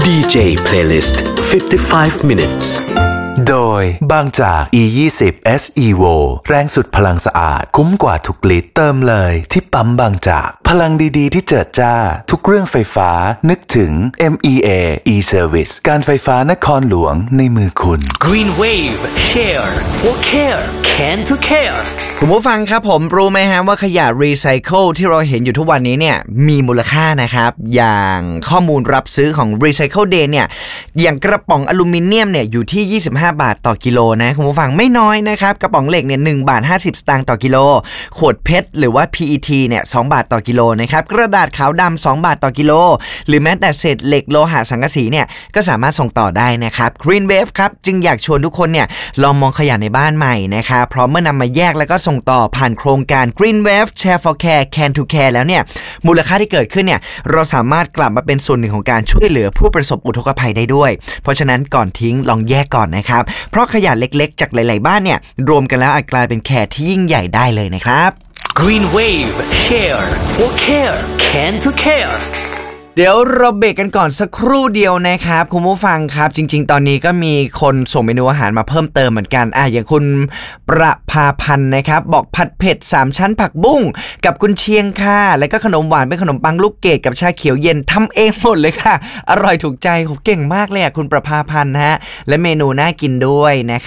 DJ Playlist 55 minutes โดยบางจาก E20 SEVO แรงสุดพลังสะอาดคุ้มกว่าทุกลิตรเติมเลยที่ปั๊มบางจากพลังดีๆที่เจิดจ้าทุกเรื่องไฟฟ้านึกถึง MEA E-Service การไฟฟ้านครหลวงในมือคุณ Green Wave Share for Care Can to Care คุณผู้ฟังครับผมรู้ไหมฮะว่าขยะรีไซเคิลที่เราเห็นอยู่ทุกวันนี้เนี่ยมีมูลค่านะครับอย่างข้อมูลรับซื้อของ Recycle Day เนี่ยอย่างกระป๋องอลูมิเนียมเนี่ยอยู่ที่25 บาทต่อกิโลนะคุณผู้ฟังไม่น้อยนะครับกระป๋องเหล็กเนี่ย1 บาท 50 สตางค์ต่อกิโลขวดเพชรหรือว่า PET เนี่ย2 บาทต่อกิโลนะครับกระดาษขาวดำ2 บาทต่อกิโลหรือแม้แต่เศษเหล็กโลหะสังกะสีเนี่ยก็สามารถส่งต่อได้นะครับ Green Wave ครับจึงอยากชวนทุกคนเนี่ยลองมองขยะในบ้านใหม่นะครับเพราะเมื่อนำมาแยกแล้วก็ส่งต่อผ่านโครงการ Green Wave Share for Care Can to Care แล้วเนี่ยมูลค่าที่เกิดขึ้นเนี่ยเราสามารถกลับมาเป็นส่วนหนึ่งของการช่วยเหลือผู้ประสบอุทกภัยได้ด้วยเพราะฉะนั้นก่อนทิ้งลองแยกก่อนนะครับเพราะขยะเล็กๆจากหลายๆบ้านเนี่ยรวมกันแล้วอาจกลายเป็นแคร์ที่ยิ่งใหญ่ได้เลยนะครับ Green Wave Share for Care Can to Care เดี๋ยวเราเบรกกันก่อนสักครู่เดียวนะครับคุณผู้ฟังครับจริงๆตอนนี้ก็มีคนส่งเมนูอาหารมาเพิ่มเติมเหมือนกันอย่างคุณประภาพันธ์นะครับบอกผัดเผ็ด3ชั้นผักบุ้งกับกุนเชียงค่ะแล้วก็ขนมหวานเป็นขนมปังลูกเกดกับชาเขียวเย็นทำเองหมดเลยค่ะอร่อยถูกใจเก่งมากเลยคุณประภาพันธ์ฮะและเมนูน่ากินด้วยนะครับ